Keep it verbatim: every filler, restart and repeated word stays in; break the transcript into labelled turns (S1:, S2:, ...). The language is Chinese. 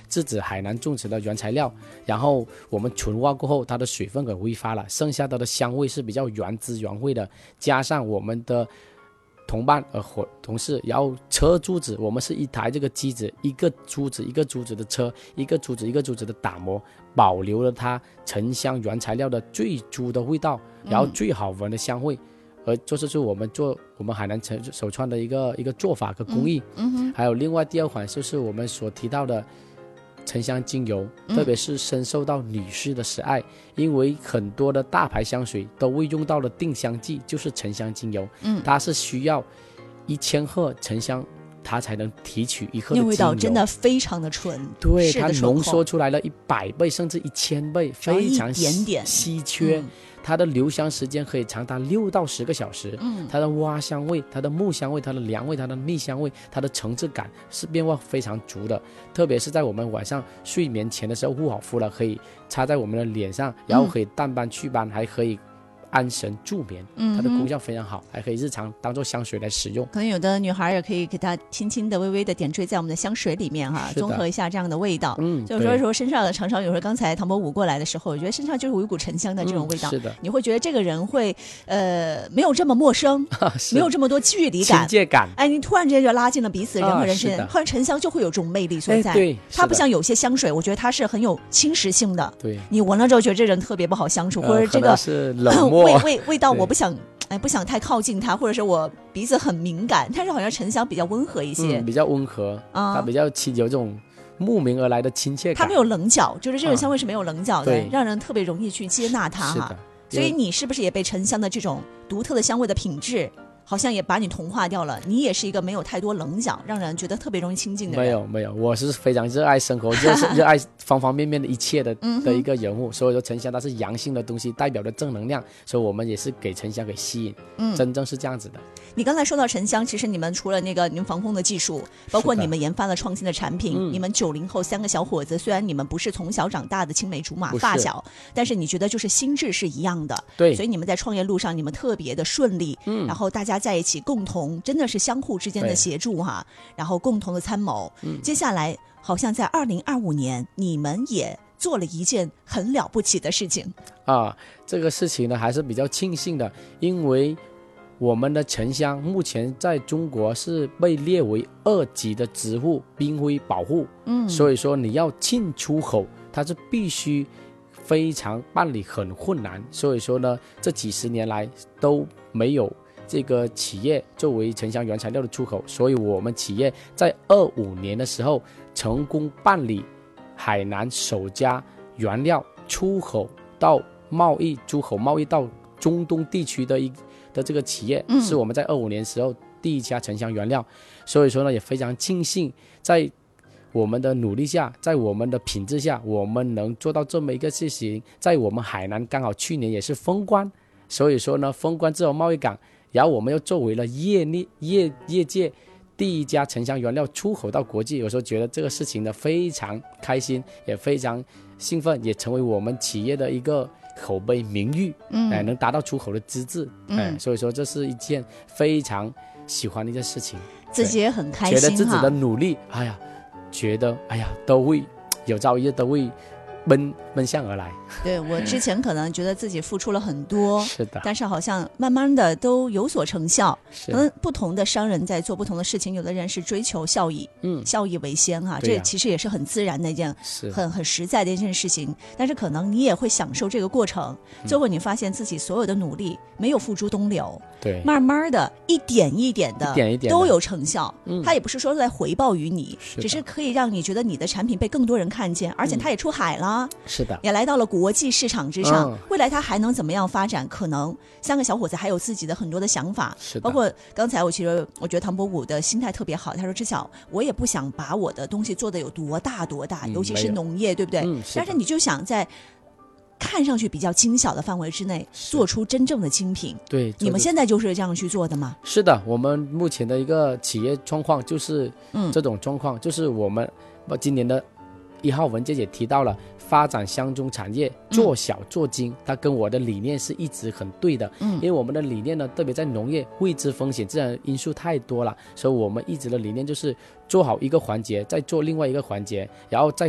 S1: 制止海南种植的原材料，然后我们纯化过后，它的水分给挥发了，剩下它的香味是比较原汁原味的，加上我们的同伴呃伙同事，然后车珠子，我们是一台这个机子，一个珠子一个珠子的车，一个珠子一个珠子的打磨，保留了它沉香原材料的最初的味道，然后最好闻的香味。嗯而这就是我们做我们海南首创的一个一个做法和工艺。
S2: 嗯嗯、
S1: 还有另外第二款就是我们所提到的沉香精油，嗯、特别是深受到女士的喜爱，因为很多的大牌香水都会用到的定香剂就是沉香精油，嗯，它是需要一千克沉香它才能提取一克的精油，
S2: 那味道真的非常的纯，
S1: 对，它浓缩出来了一百倍甚至一千倍，非常
S2: 一点点
S1: 稀缺。
S2: 嗯，
S1: 它的留香时间可以长达六到十个小时，嗯，它的花香味、它的木香味、它的凉味、它的蜜香味、它的层次感是变化非常足的。特别是在我们晚上睡眠前的时候护好肤了，可以擦在我们的脸上，然后可以淡斑祛斑，还可以安神助眠，它的功效非常好，还可以日常当做香水来使用。
S2: 可能有的女孩也可以给它轻轻的微微的点缀在我们的香水里面哈，综合一下这样的味道。嗯，就是说说身上的常常有时候刚才唐伯虎过来的时候，我觉得身上就是有一股沉香的这种味道，嗯、
S1: 是的，
S2: 你会觉得这个人会呃没有这么陌生，没有这么多距离感、
S1: 亲切感。
S2: 哎，你突然之间就拉近了彼此人和人之间，突然沉香就会有这种魅力所在。
S1: 哎、对，
S2: 它不像有些香水，我觉得它是很有侵蚀性的。
S1: 对，
S2: 你闻了之后觉得这人特别不好相处，呃、或者这个
S1: 是冷漠
S2: 味味味道。我不想哎，不想太靠近它，或者是我鼻子很敏感，但是好像沉香比较温和一些，
S1: 嗯、比较温和，嗯、它比较有这种慕名而来的亲切感。
S2: 它没有棱角，就是这种香味是没有棱角的，
S1: 啊、
S2: 让人特别容易去接纳它哈。所以你是不是也被沉香的这种独特的香味的品质？好像也把你同化掉了，你也是一个没有太多棱角，让人觉得特别容易亲近的人。
S1: 没有没有，我是非常热爱生活，热热爱方方面面的一切的的一个人物。所以说沉香它是阳性的东西，代表着正能量，所以我们也是给沉香给吸引，嗯，真正是这样子的。
S2: 你刚才说到沉香，其实你们除了那个你们防控的技术，包括你们研发了创新的产品，你们九零后三个小伙子，虽然你们不是从小长大的青梅竹马发小，但是你觉得就是心智是一样的，
S1: 对，
S2: 所以你们在创业路上你们特别的顺利，嗯，然后大家在一起共同。真的是相互之间的协助哈，然后共同的参谋。嗯、接下来好像在二零二五年，你们也做了一件很了不起的事情
S1: 啊。这个事情呢还是比较庆幸的，因为我们的沉香目前在中国是被列为二级的植物濒危保护，嗯，所以说你要进出口，它是必须非常办理很困难，所以说呢，这几十年来都没有这个企业作为沉香原材料的出口，所以我们企业在二五年的时候成功办理海南首家原料出口到贸易出口贸易到中东地区的一的这个企业，嗯、是我们在二五年时候第一家沉香原料，所以说呢也非常庆幸在我们的努力下，在我们的品质下，我们能做到这么一个事情，在我们海南刚好去年也是封关，所以说呢封关自由贸易港。然后我们又作为了业内业业界第一家沉香原料出口到国际，有时候觉得这个事情呢非常开心，也非常兴奋，也成为我们企业的一个口碑名誉，嗯，哎，能达到出口的资质，嗯、哎，所以说这是一件非常喜欢的一件事情，
S2: 自己也很开心，
S1: 觉得自己的努力，哎呀，觉得哎呀都会有朝一日都会奔奔向而来。
S2: 对，我之前可能觉得自己付出了很多，
S1: 是的，
S2: 但是好像慢慢的都有所成效。可能不同的商人在做不同的事情，有的人是追求效益，嗯，效益为先哈、啊，这其实也是很自然的一件，很很实在的一件事情。但是可能你也会享受这个过程，最后你发现自己所有的努力没有付诸东流，
S1: 对，
S2: 慢慢的一点一点的，
S1: 一点一点
S2: 都有成效。嗯，它也不是说在回报于你，只是可以让你觉得你的产品被更多人看见，而且它也出海了，
S1: 嗯、是的，
S2: 也来到了国际市场之上。嗯、未来它还能怎么样发展？可能三个小伙子还有自己的很多的想法，包括刚才我其实我觉得唐伯虎的心态特别好，他说知晓我也不想把我的东西做得有多大多大，嗯、尤其是农业，对不对？嗯、是但是你就想在看上去比较精小的范围之内做出真正的精品。
S1: 对，
S2: 你们现在就是这样去做的吗？
S1: 是的，我们目前的一个企业状况就是这种状况，嗯、就是我们今年的一号文件也提到了发展乡中产业，做小做精，嗯、它跟我的理念是一直很对的。嗯，因为我们的理念呢，特别在农业，未知风险自然因素太多了，所以我们一直的理念就是做好一个环节，再做另外一个环节，然后再